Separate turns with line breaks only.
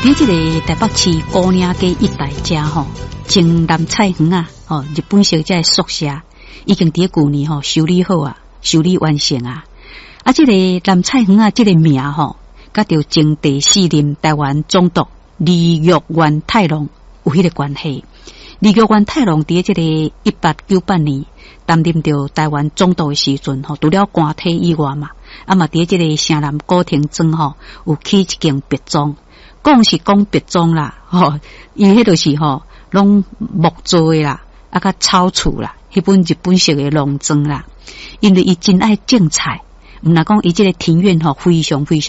伫这个台北市高岭街一带家吼，种南菜园啊，日本小姐宿舍已经伫旧年修理好啊，修理完成啊。啊，这个南菜园啊，这个名甲着前第4任台湾总督李玉元太郎有迄个关系。李玉元太郎伫这个1898年担任着台湾总督的时阵除了官体以外嘛，嘛伫这个城南古亭庄有起一间别庄。讲是讲别庄啦，伊迄就是拢木做的啦，甲草厝啦，迄本日本式的农庄啦。因为伊真爱种菜，毋若讲伊这个庭院非常非常。